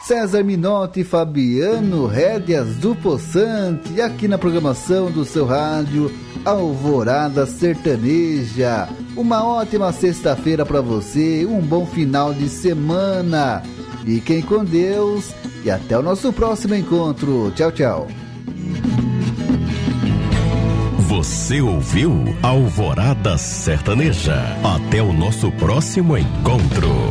César Minotti e Fabiano Rédeas do Poçante, aqui na programação do seu rádio Alvorada Sertaneja. Uma ótima sexta-feira para você, um bom final de semana. Fiquem com Deus e até o nosso próximo encontro. Tchau, tchau. Você ouviu Alvorada Sertaneja. Até o nosso próximo encontro.